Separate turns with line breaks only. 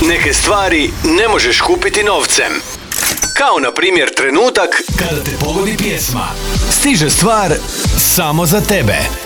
Neke stvari ne možeš kupiti novcem. Kao na primjer trenutak
kada te pogodi pjesma. Stiže stvar samo za tebe.